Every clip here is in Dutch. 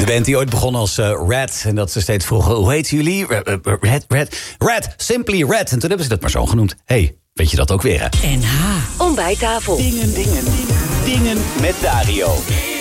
De band die ooit begon als Red. En dat ze steeds vroegen, hoe heet jullie? Red, Simply Red. En toen hebben ze dat maar zo genoemd. Hey, weet je dat ook weer, hè? NH. Ontbijttafel. Dingen met Dario.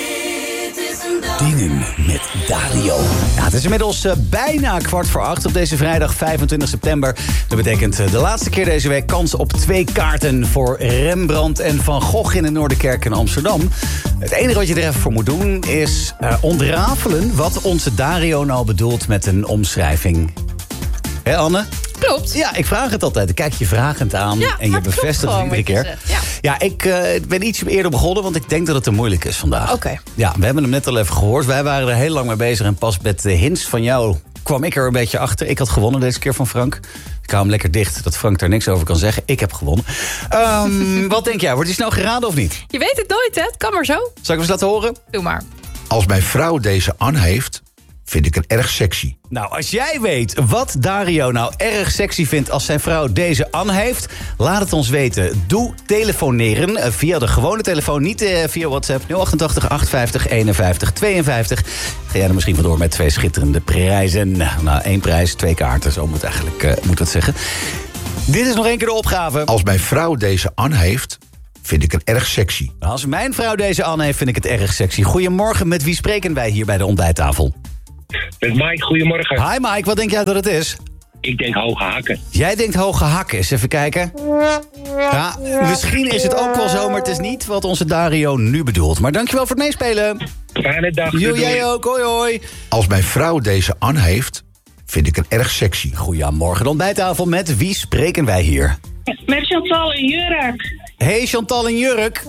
Dingen met Dario. Ja, het is inmiddels bijna 7:15 op deze vrijdag 25 september. Dat betekent de laatste keer deze week kans op 2 kaarten voor Rembrandt en Van Gogh in de Noorderkerk in Amsterdam. Het enige wat je er even voor moet doen is ontrafelen wat onze Dario nou bedoelt met een omschrijving. Hé, Anne? Klopt. Ja, ik vraag het altijd. Ik kijk je vragend aan en je bevestigt het iedere keer. Ja, ik ben iets eerder begonnen, want ik denk dat het te moeilijk is vandaag. Oké. Ja, we hebben hem net al even gehoord. Wij waren er heel lang mee bezig en pas met de hints van jou kwam ik er een beetje achter. Ik had gewonnen deze keer van Frank. Ik hou hem lekker dicht, dat Frank daar niks over kan zeggen. Ik heb gewonnen. Wat denk jij? Wordt hij snel geraden of niet? Je weet het nooit, hè? Het kan maar zo. Zal ik hem eens laten horen? Doe maar. Als mijn vrouw deze aan heeft, vind ik het erg sexy. Nou, als jij weet wat Dario nou erg sexy vindt als zijn vrouw deze aan heeft, laat het ons weten. Doe telefoneren via de gewone telefoon, niet via WhatsApp. 088 850 51 52. Ga jij er misschien vandoor met 2 schitterende prijzen. Nou, 1 prijs, 2 kaarten, zo moet het zeggen. Dit is nog 1 keer de opgave. Als mijn vrouw deze aan heeft, vind ik het erg sexy. Als mijn vrouw deze aan heeft, vind ik het erg sexy. Goedemorgen, met wie spreken wij hier bij de ontbijttafel? Met Mike, goedemorgen. Hi Mike, wat denk jij dat het is? Ik denk hoge hakken. Jij denkt hoge hakken. Eens even kijken. Ja, misschien is het ook wel zo, maar het is niet wat onze Dario nu bedoelt. Maar dankjewel voor het meespelen. Fijne dag. Jo, jij ook. Hoi, hoi. Als mijn vrouw deze aan heeft, vind ik het erg sexy. Goedemorgen, de ontbijttafel. Met wie spreken wij hier? Met Chantal en Jurk. Hey Chantal en Jurk.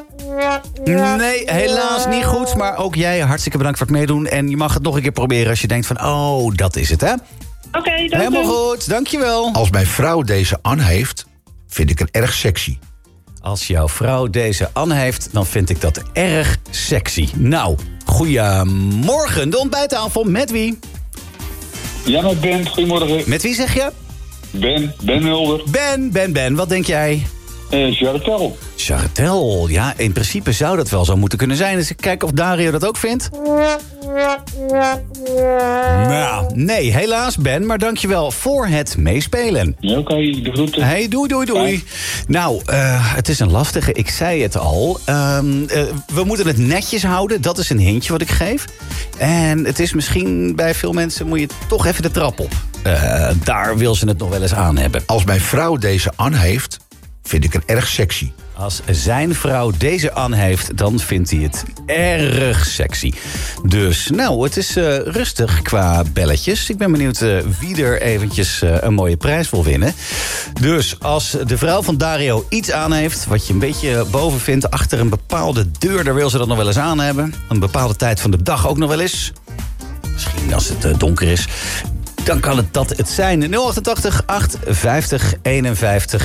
Nee, helaas niet goed. Maar ook jij, hartstikke bedankt voor het meedoen. En je mag het nog een keer proberen als je denkt van, oh, dat is het, hè? Oké, dank Helemaal u. goed, dankjewel. Als mijn vrouw deze aan heeft, vind ik het erg sexy. Als jouw vrouw deze aan heeft, dan vind ik dat erg sexy. Nou, goedemorgen, de ontbijttafel. Met wie? Ja, met Ben. Goedemorgen. Met wie zeg je? Ben Mulder. Ben, wat denk jij? Chartel. Chartel, ja, in principe zou dat wel zo moeten kunnen zijn. Dus ik kijk of Dario dat ook vindt. Nou, nee, helaas Ben, maar dankjewel voor het meespelen. Ja, oké, de groeten. Hey, doei. Nou, het is een lastige, ik zei het al. We moeten het netjes houden, dat is een hintje wat ik geef. En het is misschien bij veel mensen, moet je toch even de trap op. Daar wil ze het nog wel eens aan hebben. Als mijn vrouw deze aan heeft, vind ik het erg sexy. Als zijn vrouw deze aan heeft, dan vindt hij het erg sexy. Dus, nou, het is rustig qua belletjes. Ik ben benieuwd wie er eventjes een mooie prijs wil winnen. Dus als de vrouw van Dario iets aan heeft, wat je een beetje boven vindt, achter een bepaalde deur, daar wil ze dat nog wel eens aan hebben. Een bepaalde tijd van de dag ook nog wel eens. Misschien als het donker is. Dan kan het dat het zijn. 088 850 51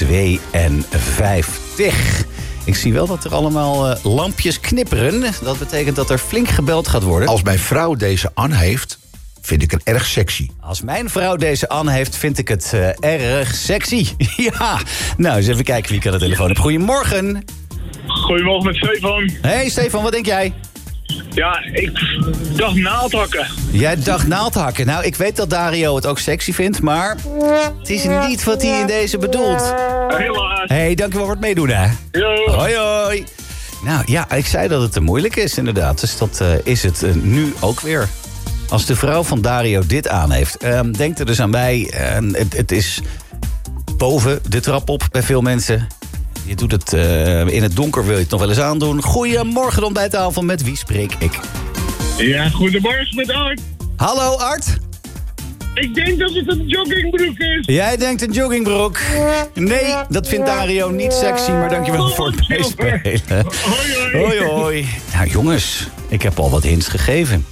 52. Ik zie wel dat er allemaal lampjes knipperen. Dat betekent dat er flink gebeld gaat worden. Als mijn vrouw deze aan heeft, vind ik het erg sexy. Als mijn vrouw deze aan heeft, vind ik het erg sexy. Ja, nou eens even kijken wie ik aan de telefoon heb. Goedemorgen. Goedemorgen met Stefan. Hey Stefan, wat denk jij? Ja, ik dacht naaldhakken. Jij dacht naaldhakken. Nou, ik weet dat Dario het ook sexy vindt, maar het is niet wat hij in deze bedoelt. Helaas. Hey, dankjewel voor het meedoen, hè. Yo. Hoi. Nou ja, ik zei dat het te moeilijk is, inderdaad. Dus dat is het nu ook weer. Als de vrouw van Dario dit aan heeft, denk er dus aan bij. Het is boven de trap op bij veel mensen. Je doet het in het donker, wil je het nog wel eens aandoen. Goedemorgen, de ontbijttafel. Met wie spreek ik? Ja, goedemorgen met Art. Hallo, Art. Ik denk dat het een joggingbroek is. Jij denkt een joggingbroek. Nee, dat vindt Dario niet sexy, maar dankjewel voor het meespelen. Hoi. Nou jongens, ik heb al wat hints gegeven.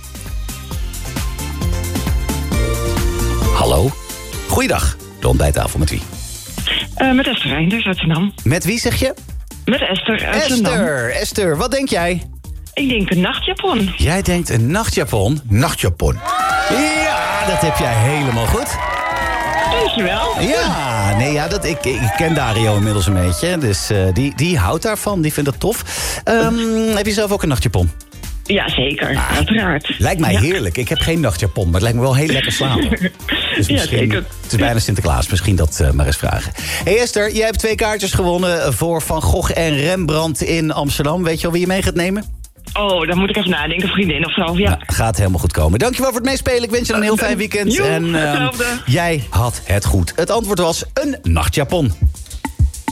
Hallo. Goeiedag, de ontbijttafel met wie? Met Esther Reinders uit Zandam. Met wie zeg je? Met Esther uit Zandam. Esther, wat denk jij? Ik denk een nachtjapon. Jij denkt een nachtjapon? Nachtjapon. Ja, dat heb jij helemaal goed. Dankjewel. Ja, nee, ja, ik ken Dario inmiddels een beetje. Dus die houdt daarvan, die vindt dat tof. Heb je zelf ook een nachtjapon? Ja, zeker. Uiteraard. Lijkt mij Ja. heerlijk. Ik heb geen nachtjapon, maar het lijkt me wel heel lekker slapen. Dus Ja, zeker. Het is bijna Sinterklaas, misschien dat maar eens vragen. Hey Esther, jij hebt 2 kaartjes gewonnen voor Van Gogh en Rembrandt in Amsterdam. Weet je al wie je mee gaat nemen? Oh, dan moet ik even nadenken, vriendin of zo. Ja. Nou, gaat helemaal goed komen. Dankjewel voor het meespelen. Ik wens je een heel fijn weekend. Joe, En hetzelfde. jij had het goed. Het antwoord was een nachtjapon.